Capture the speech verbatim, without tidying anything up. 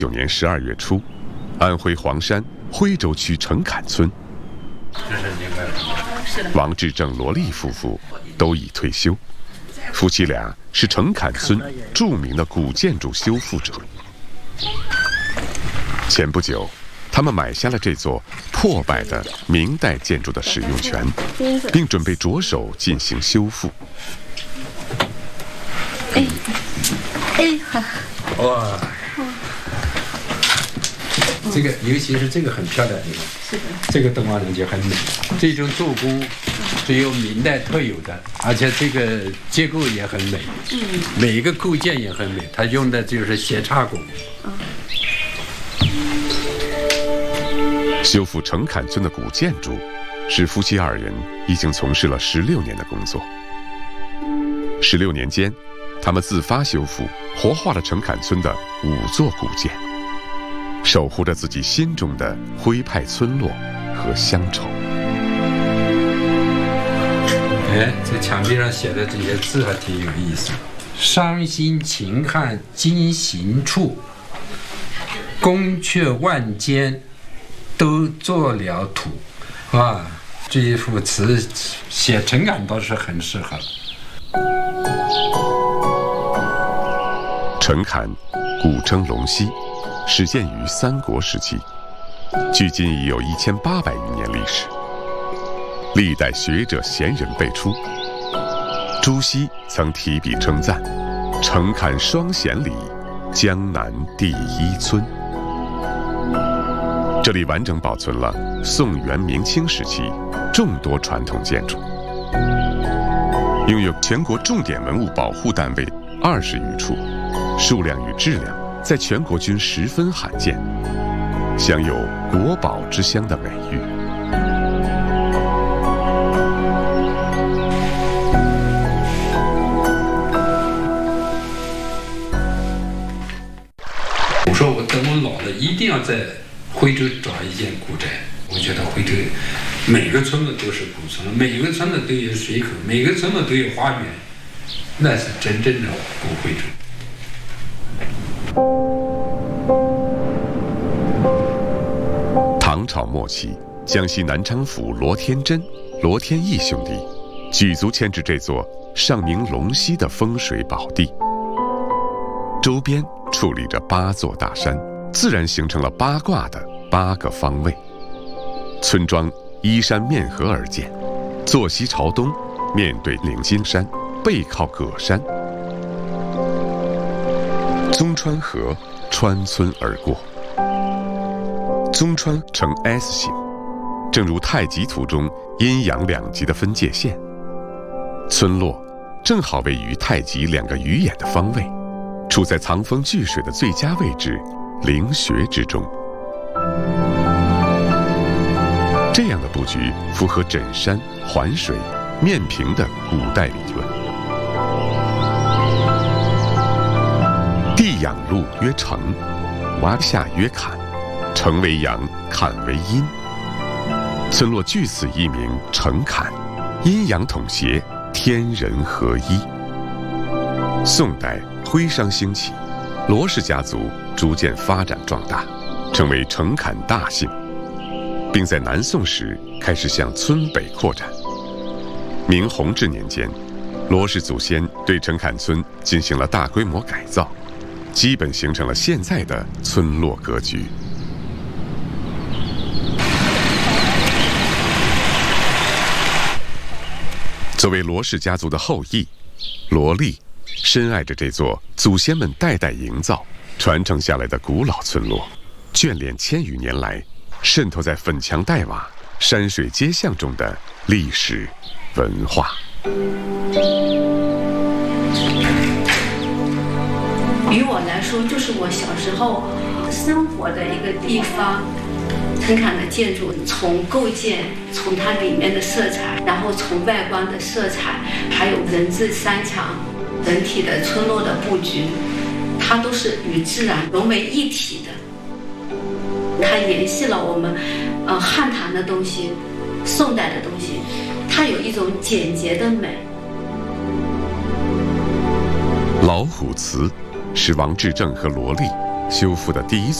九年十二月初，安徽黄山徽州区城坎村，王志正、罗丽夫妇都已退休，夫妻俩是城坎村著名的古建筑修复者。前不久，他们买下了这座破败的明代建筑的使用权，并准备着手进行修复。 哎，哎，好， 哇！这个尤其是这个很漂亮的地方， 是的， 这个灯光人就很美。这种做工只有明代特有的，而且这个结构也很美，嗯，每一个构件也很美，它用的就是斜插工。嗯。 修复城坎村的古建筑，是夫妻二人已经从事了十六年的工作。十六年间，他们自发修复、活化了城坎村的五座古建，守护着自己心中的徽派村落和乡愁。 哎，这墙壁上写的这些字还挺有意思。伤心秦汉今行处，宫阙万间都做了土。哇，这一幅词写城坎倒是很适合。 城坎，古称龙溪，始建于三国时期，距今已有一千八百余年历史。历代学者贤人辈出，朱熹曾提笔称赞：“城坎双贤里，江南第一村。”这里完整保存了宋元明清时期众多传统建筑，拥有全国重点文物保护单位二十余处，数量与质量在全国均十分罕见，享有“国宝之乡”的美誉。 我说我等我老了，一定要在徽州找一间古宅。我觉得徽州每个村子都是古村落，每个村子都有水口，每个村子都有花园，那是真正的古徽州。 唐朝末期，江西南昌府罗天珍、罗天益兄弟举足迁至这座上名龙溪的风水宝地，周边矗立着八座大山，自然形成了八卦的八个方位。村庄依山面河而建，坐西朝东，面对灵金山，背靠葛山，宗川河穿村而过。宗川呈 S 形，正如太极图中阴阳两极的分界线。村落正好位于太极两个鱼眼的方位，处在藏风聚水的最佳位置，灵穴之中。这样的布局符合枕山、环水、面平的古代理论。地养路曰城，洼下曰坎，城为阳，坎为阴。村落据此译名城坎，阴阳统协，天人合一。宋代徽商兴起，罗氏家族逐渐发展壮大，成为城坎大姓，并在南宋时开始向村北扩展。明弘治年间，罗氏祖先对城坎村进行了大规模改造，基本形成了现在的村落格局。作为罗氏家族的后裔，罗丽深爱着这座祖先们代代营造、传承下来的古老村落，眷恋千余年来渗透在粉墙黛瓦、山水街巷中的历史文化。 于我来说，就是我小时候生活的一个地方。城坎的建筑，从构建，从它里面的色彩，然后从外观的色彩，还有人字山墙，整体的村落的布局，它都是与自然融为一体的。它联系了我们，呃，汉唐的东西，宋代的东西，它有一种简洁的美。 老虎祠是王志正和罗丽修复的第一